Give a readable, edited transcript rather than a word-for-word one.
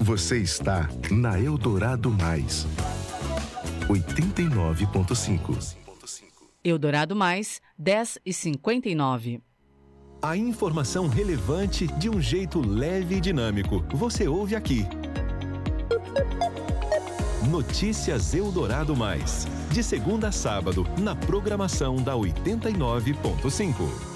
Você está na Eldorado Mais, 89.5. Eldorado Mais, 10h59. A informação relevante de um jeito leve e dinâmico. Você ouve aqui. Notícias Eldorado Mais. De segunda a sábado, na programação da 89.5.